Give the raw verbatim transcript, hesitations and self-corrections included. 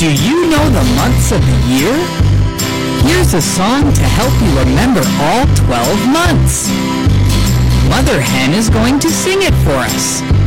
Do you know the months of the year? Here's a song to help you remember all twelve months. Mother Hen is going to sing it for us.